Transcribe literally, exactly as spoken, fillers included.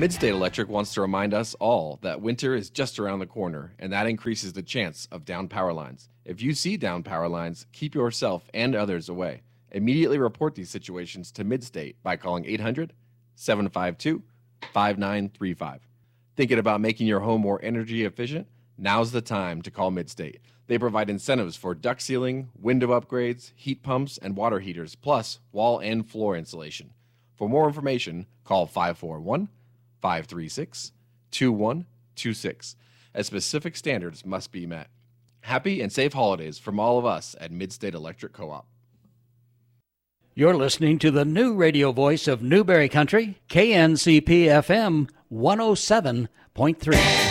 Midstate Electric wants to remind us all that winter is just around the corner, and that increases the chance of downed power lines. If you see downed power lines, keep yourself and others away. Immediately report these situations to Midstate by calling eight hundred, seven five two, five nine three five. Thinking about making your home more energy efficient? Now's the time to call Midstate. They provide incentives for duct sealing, window upgrades, heat pumps, and water heaters, plus wall and floor insulation. For more information, call five four one, five three six, two one two six, as specific standards must be met. Happy and safe holidays from all of us at Midstate Electric Co-op. You're listening to the new radio voice of Newberry Country, K N C P F M one oh seven point three.